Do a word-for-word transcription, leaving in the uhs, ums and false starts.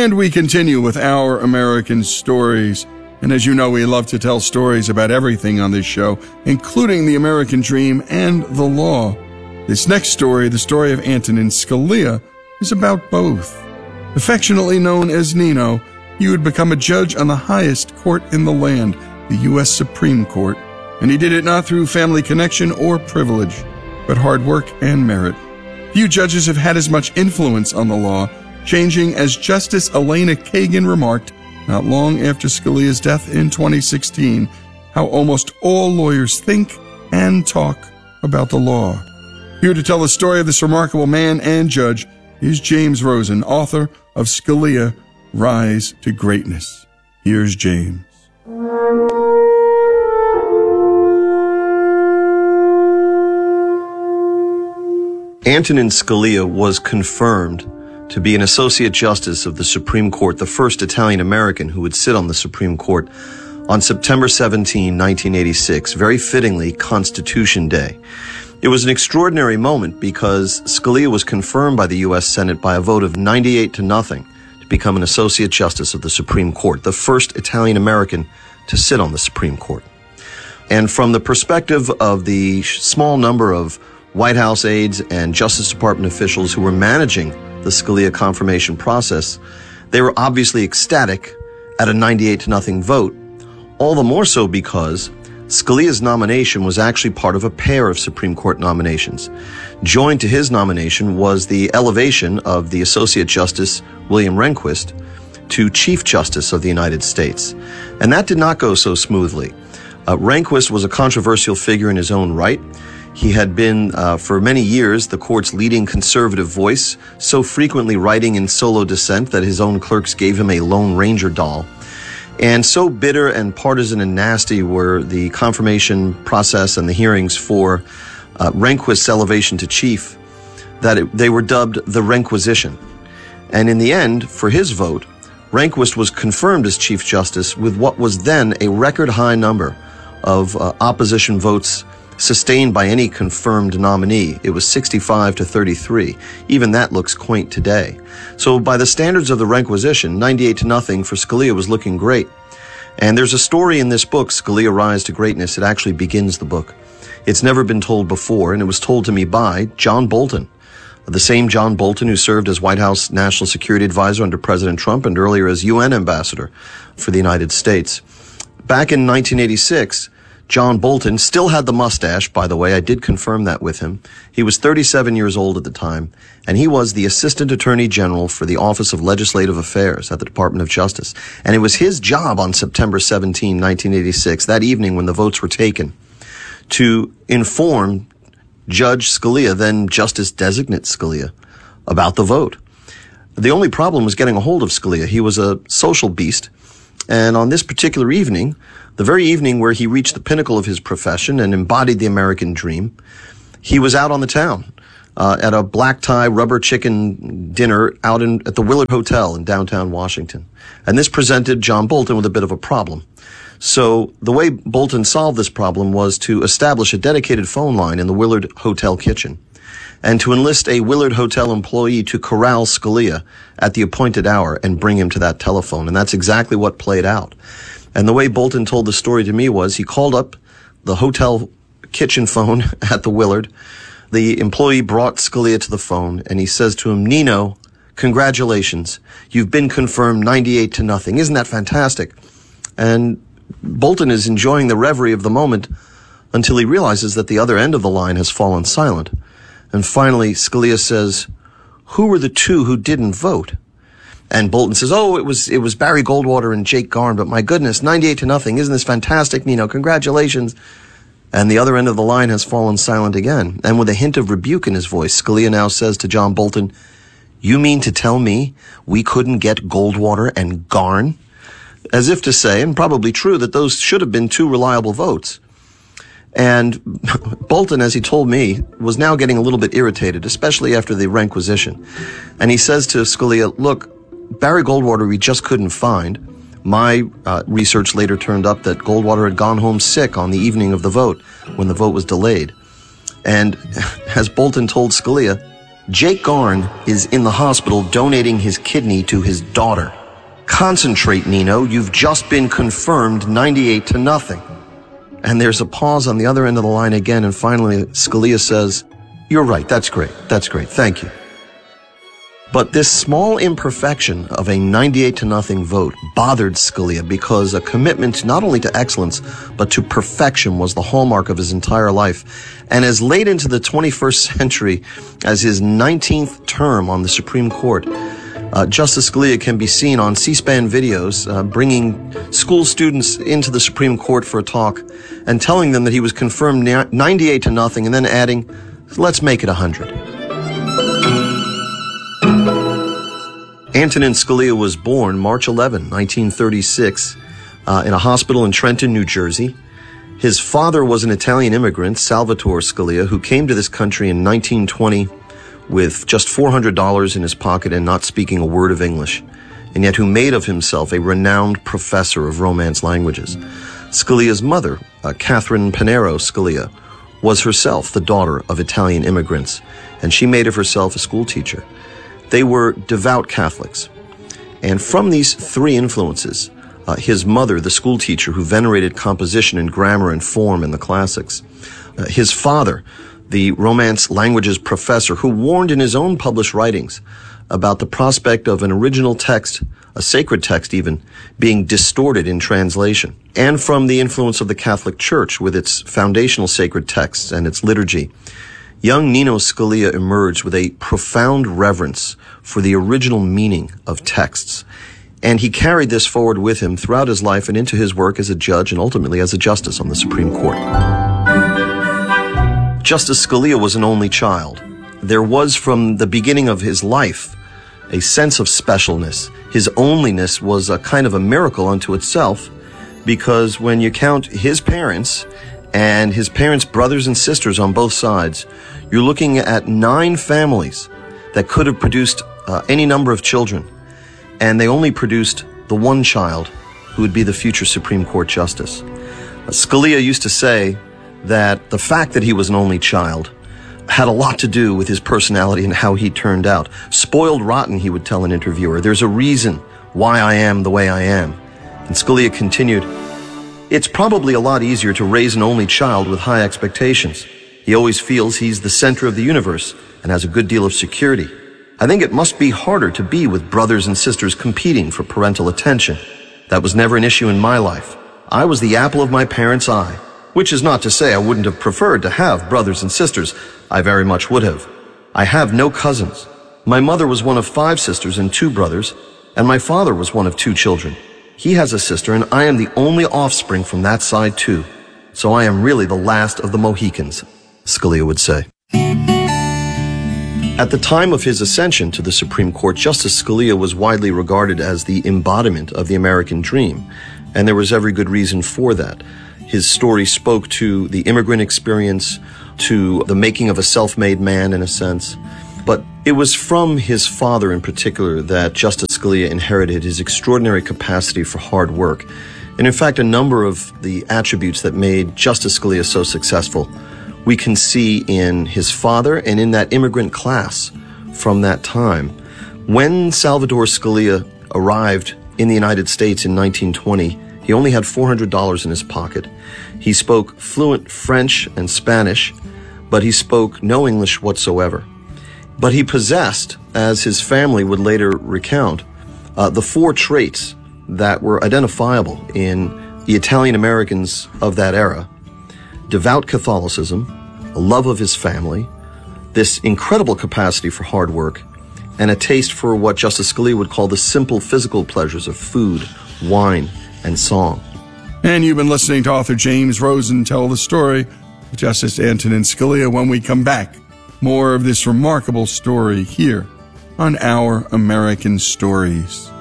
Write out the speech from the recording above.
And we continue with Our American Stories. And as you know, we love to tell stories about everything on this show, including the American dream and the law. This next story, the story of Antonin Scalia, is about both. Affectionately known as Nino, he would become a judge on the highest court in the land, the U S Supreme Court. And he did it not through family connection or privilege, but hard work and merit. Few judges have had as much influence on the law, changing, as Justice Elena Kagan remarked not long after Scalia's death in twenty sixteen, how almost all lawyers think and talk about the law. Here to tell the story of this remarkable man and judge is James Rosen, author of Scalia, Rise to Greatness. Here's James. Antonin Scalia was confirmed to be an Associate Justice of the Supreme Court, the first Italian-American who would sit on the Supreme Court, on September seventeenth, nineteen eighty-six, very fittingly Constitution Day. It was an extraordinary moment because Scalia was confirmed by the U S Senate by a vote of ninety-eight to nothing to become an Associate Justice of the Supreme Court, the first Italian-American to sit on the Supreme Court. And from the perspective of the small number of White House aides and Justice Department officials who were managing the Scalia confirmation process, they were obviously ecstatic at a ninety-eight to nothing vote, all the more so because Scalia's nomination was actually part of a pair of Supreme Court nominations. Joined to his nomination was the elevation of the Associate Justice William Rehnquist to Chief Justice of the United States. And that did not go so smoothly. Uh, Rehnquist was a controversial figure in his own right. He had been, uh, for many years, the court's leading conservative voice, so frequently writing in solo dissent that his own clerks gave him a Lone Ranger doll. And so bitter and partisan and nasty were the confirmation process and the hearings for uh, Rehnquist's elevation to chief that it, they were dubbed the Rehnquisition. And in the end, for his vote, Rehnquist was confirmed as Chief Justice with what was then a record high number of uh, opposition votes sustained by any confirmed nominee. It was sixty-five to thirty-three. Even that looks quaint today. So by the standards of the Rehnquisition, ninety-eight to nothing for Scalia was looking great. And there's a story in this book, Scalia, Rise to Greatness. It actually begins the book. It's never been told before, and it was told to me by John Bolton, the same John Bolton who served as White House National Security Advisor under President Trump and earlier as U N Ambassador for the United States. Back in nineteen eighty-six, John Bolton still had the mustache, by the way. I did confirm that with him. He was thirty-seven years old at the time, and he was the Assistant Attorney General for the Office of Legislative Affairs at the Department of Justice. And it was his job on September seventeenth, nineteen eighty-six, that evening when the votes were taken, to inform Judge Scalia, then Justice Designate Scalia, about the vote. The only problem was getting a hold of Scalia. He was a social beast, and on this particular evening, the very evening where he reached the pinnacle of his profession and embodied the American dream, he was out on the town uh, at a black tie rubber chicken dinner out in, at the Willard Hotel in downtown Washington. And this presented John Bolton with a bit of a problem. So the way Bolton solved this problem was to establish a dedicated phone line in the Willard Hotel kitchen and to enlist a Willard Hotel employee to corral Scalia at the appointed hour and bring him to that telephone. And that's exactly what played out. And the way Bolton told the story to me was he called up the hotel kitchen phone at the Willard. The employee brought Scalia to the phone, and he says to him, "Nino, congratulations. You've been confirmed ninety-eight to nothing. Isn't that fantastic?" And Bolton is enjoying the reverie of the moment until he realizes that the other end of the line has fallen silent. And finally, Scalia says, "Who were the two who didn't vote?" And Bolton says, "Oh, it was it was Barry Goldwater and Jake Garn, but my goodness, ninety-eight to nothing. Isn't this fantastic, Nino? Congratulations." And the other end of the line has fallen silent again. And with a hint of rebuke in his voice, Scalia now says to John Bolton, "You mean to tell me we couldn't get Goldwater and Garn?" As if to say, and probably true, that those should have been two reliable votes. And Bolton, as he told me, was now getting a little bit irritated, especially after the Rehnquisition. And he says to Scalia, "Look, Barry Goldwater we just couldn't find. My uh, research later turned up that Goldwater had gone home sick on the evening of the vote when the vote was delayed." And as Bolton told Scalia, Jake Garn is in the hospital donating his kidney to his daughter. Concentrate, Nino. You've just been confirmed ninety-eight to nothing. And there's a pause on the other end of the line again, and finally Scalia says, "You're right. That's great. That's great. Thank you." But this small imperfection of a ninety-eight to nothing vote bothered Scalia because a commitment not only to excellence, but to perfection was the hallmark of his entire life. And as late into the twenty-first century as his nineteenth term on the Supreme Court, uh, Justice Scalia can be seen on C-SPAN videos uh, bringing school students into the Supreme Court for a talk and telling them that he was confirmed ninety-eight to nothing and then adding, "Let's make it one hundred. Antonin Scalia was born March eleventh, nineteen thirty-six, uh, in a hospital in Trenton, New Jersey. His father was an Italian immigrant, Salvatore Scalia, who came to this country in nineteen twenty with just four hundred dollars in his pocket and not speaking a word of English, and yet who made of himself a renowned professor of Romance languages. Scalia's mother, uh, Catherine Pinero Scalia, was herself the daughter of Italian immigrants, and she made of herself a school teacher. They were devout Catholics. And from these three influences, uh, his mother, the school teacher who venerated composition and grammar and form in the classics, uh, his father, the Romance languages professor who warned in his own published writings about the prospect of an original text, a sacred text even, being distorted in translation, and from the influence of the Catholic Church with its foundational sacred texts and its liturgy. Young Nino Scalia emerged with a profound reverence for the original meaning of texts, and he carried this forward with him throughout his life and into his work as a judge and ultimately as a justice on the Supreme Court. Justice Scalia was an only child. There was, from the beginning of his life, a sense of specialness. His onlyness was a kind of a miracle unto itself, because when you count his parents and his parents' brothers and sisters on both sides, you're looking at nine families that could have produced uh, any number of children, and they only produced the one child who would be the future Supreme Court justice. Uh, Scalia used to say that the fact that he was an only child had a lot to do with his personality and how he turned out. Spoiled rotten, he would tell an interviewer. There's a reason why I am the way I am. And Scalia continued, "It's probably a lot easier to raise an only child with high expectations. He always feels he's the center of the universe and has a good deal of security. I think it must be harder to be with brothers and sisters competing for parental attention. That was never an issue in my life. I was the apple of my parents' eye, which is not to say I wouldn't have preferred to have brothers and sisters. I very much would have. I have no cousins. My mother was one of five sisters and two brothers, and my father was one of two children. He has a sister, and I am the only offspring from that side too. So I am really the last of the Mohicans," Scalia would say. At the time of his ascension to the Supreme Court, Justice Scalia was widely regarded as the embodiment of the American dream, and there was every good reason for that. His story spoke to the immigrant experience, to the making of a self-made man in a sense. But it was from his father in particular that Justice Scalia inherited his extraordinary capacity for hard work. And in fact, a number of the attributes that made Justice Scalia so successful we can see in his father and in that immigrant class from that time. When Salvatore Scalia arrived in the United States in nineteen twenty, he only had four hundred dollars in his pocket. He spoke fluent French and Spanish, but he spoke no English whatsoever. But he possessed, as his family would later recount, uh, the four traits that were identifiable in the Italian Americans of that era: devout Catholicism, a love of his family, this incredible capacity for hard work, and a taste for what Justice Scalia would call the simple physical pleasures of food, wine, and song. And you've been listening to author James Rosen tell the story of Justice Antonin Scalia. When we come back, more of this remarkable story here on Our American Stories.